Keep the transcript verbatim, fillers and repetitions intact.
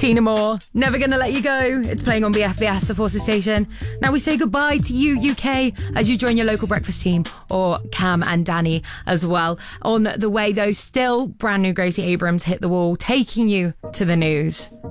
Tina Moore, Never Gonna Let You Go. It's playing on B F B S, the Forces station. Now we say goodbye to you, U K, as you join your local breakfast team, or Cam and Danny as well. On the way, though, still brand new Gracie Abrams hit the wall, taking you to the news.